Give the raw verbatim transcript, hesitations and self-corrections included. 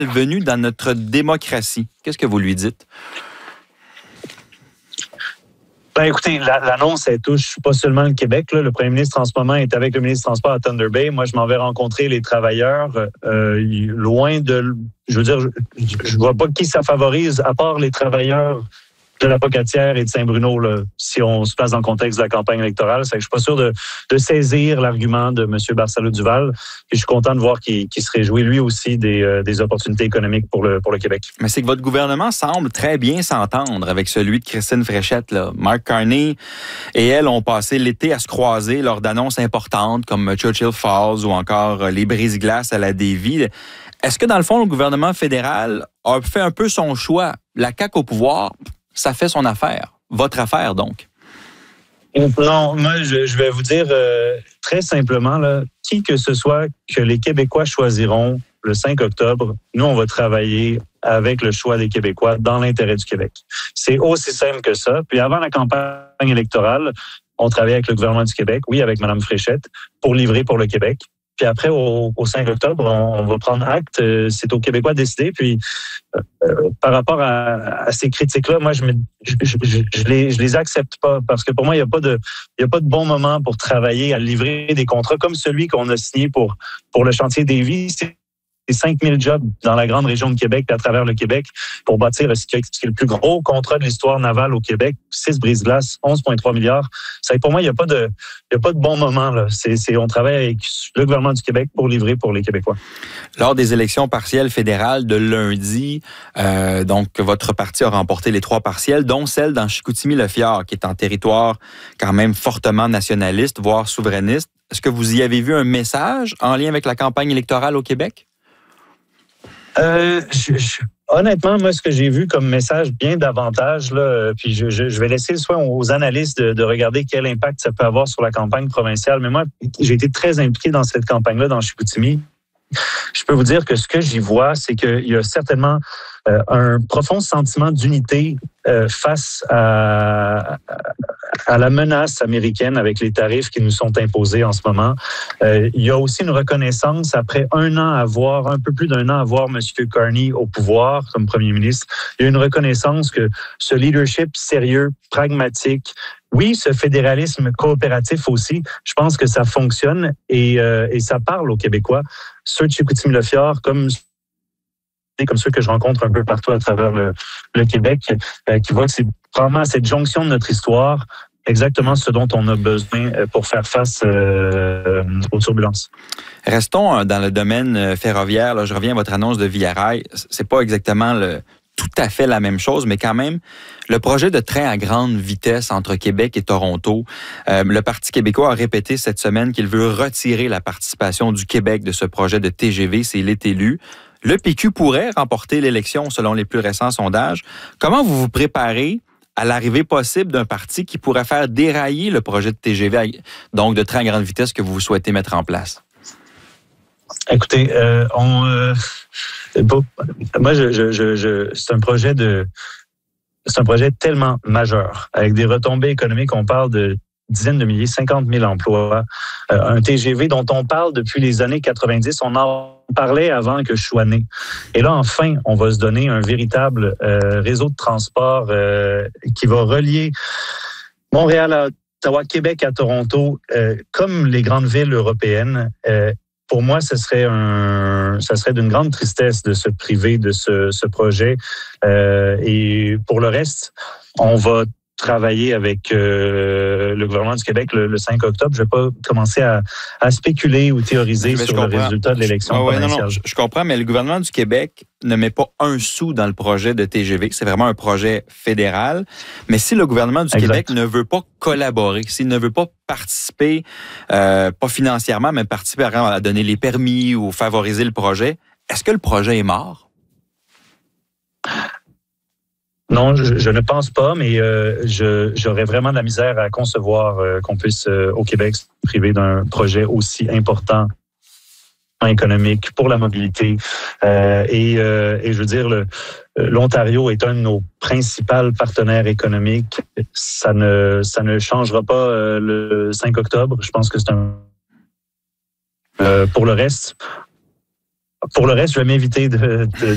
Venu dans notre démocratie. Qu'est-ce que vous lui dites? Ben écoutez, la, l'annonce, elle touche pas seulement le Québec. Là. Le premier ministre, en ce moment, est avec le ministre des Transports à Thunder Bay. Moi, je m'en vais rencontrer les travailleurs. Euh, loin de... Je veux dire, je, je vois pas qui ça favorise, à part les travailleurs de la Pocatière et de Saint-Bruno, là, si on se place dans le contexte de la campagne électorale. C'est que je suis pas sûr de, de saisir l'argument de M. Barcelo-Duval. Et je suis content de voir qu'il, qu'il se réjouit lui aussi des, euh, des opportunités économiques pour le, pour le Québec. Mais c'est que votre gouvernement semble très bien s'entendre avec celui de Christine Fréchette. Là. Mark Carney et elle ont passé l'été à se croiser lors d'annonces importantes comme Churchill Falls ou encore les brise-glaces à la Davie. Est-ce que dans le fond, le gouvernement fédéral a fait un peu son choix? La C A Q au pouvoir, ça fait son affaire. Votre affaire, donc. Non, moi, je, je vais vous dire euh, très simplement, là, qui que ce soit que les Québécois choisiront le cinq octobre, nous, on va travailler avec le choix des Québécois dans l'intérêt du Québec. C'est aussi simple que ça. Puis avant la campagne électorale, on travaillait avec le gouvernement du Québec, oui, avec Mme Fréchette, pour livrer pour le Québec. Puis après, au, au cinq octobre, on, on va prendre acte. C'est aux Québécois de décider. Puis, euh, par rapport à, à ces critiques-là, moi, je, me, je, je, je, je, les, je les accepte pas parce que pour moi, il n'y a pas de, il y a pas de bon moment pour travailler à livrer des contrats comme celui qu'on a signé pour pour le chantier Davie. C'est cinq mille jobs dans la grande région de Québec et à travers le Québec pour bâtir ce qui est le plus gros contrat de l'histoire navale au Québec. six brise-glaces, onze virgule trois milliards. Ça, pour moi, il n'y a pas de, il y a pas de bon moment, là. C'est, c'est, on travaille avec le gouvernement du Québec pour livrer pour les Québécois. Lors des élections partielles fédérales de lundi, euh, donc, votre parti a remporté les trois partielles, dont celle dans Chicoutimi-Le-Fjord, qui est en territoire quand même fortement nationaliste, voire souverainiste. Est-ce que vous y avez vu un message en lien avec la campagne électorale au Québec? Euh, je, je, honnêtement, moi, ce que j'ai vu comme message bien davantage, là, puis je, je, je vais laisser le soin aux analystes de, de regarder quel impact ça peut avoir sur la campagne provinciale. Mais moi, j'ai été très impliqué dans cette campagne-là, dans Chicoutimi. Je peux vous dire que ce que j'y vois, c'est qu'il y a certainement euh, un profond sentiment d'unité euh, face à, à la menace américaine avec les tarifs qui nous sont imposés en ce moment. Euh, il y a aussi une reconnaissance après un an à voir, un peu plus d'un an à voir M. Carney au pouvoir comme premier ministre. Il y a une reconnaissance que ce leadership sérieux, pragmatique, oui, ce fédéralisme coopératif aussi, je pense que ça fonctionne et, euh, et ça parle aux Québécois. Ceux de Chicoutimi-Le-Fjord, comme comme ceux que je rencontre un peu partout à travers le, le Québec, euh, qui voient que c'est probablement cette jonction de notre histoire, exactement ce dont on a besoin pour faire face euh, aux turbulences. Restons dans le domaine ferroviaire. Là, je reviens à votre annonce de Via Rail. C'est pas exactement le tout à fait la même chose, mais quand même, le projet de train à grande vitesse entre Québec et Toronto, euh, le Parti québécois a répété cette semaine qu'il veut retirer la participation du Québec de ce projet de T G V s'il est élu. Le P Q pourrait remporter l'élection selon les plus récents sondages. Comment vous vous préparez à l'arrivée possible d'un parti qui pourrait faire dérailler le projet de T G V, donc de train à grande vitesse que vous souhaitez mettre en place? Écoutez, euh, on, euh, moi, je, je, je, je, c'est un projet de, c'est un projet tellement majeur avec des retombées économiques. On parle de dizaines de milliers, cinquante mille emplois, euh, un T G V dont on parle depuis les années quatre-vingt-dix. On en parlait avant que je sois né. Et là, enfin, on va se donner un véritable euh, réseau de transport euh, qui va relier Montréal à Ottawa, Québec à Toronto, euh, comme les grandes villes européennes. Euh, Pour moi, ce serait un, ça serait d'une grande tristesse de se priver de ce, ce projet. Euh, et pour le reste, on va travailler avec euh, le gouvernement du Québec le, le cinq octobre. Je ne vais pas commencer à, à spéculer ou théoriser mais sur le résultat de l'élection ah ouais, provinciale. Non, non, je, je comprends, mais le gouvernement du Québec ne met pas un sou dans le projet de T G V. C'est vraiment un projet fédéral. Mais si le gouvernement du Exact. Québec ne veut pas collaborer, s'il ne veut pas participer, euh, pas financièrement, mais participer à donner les permis ou favoriser le projet, est-ce que le projet est mort? Non, je, je ne pense pas, mais euh, je, j'aurais vraiment de la misère à concevoir euh, qu'on puisse, euh, au Québec, se priver d'un projet aussi important économique pour la mobilité. Euh, et, euh, et je veux dire, le, l'Ontario est un de nos principaux partenaires économiques. Ça ne, ça ne changera pas euh, le cinq octobre. Je pense que c'est un... Euh, pour le reste, pour le reste, je vais m'inviter de... de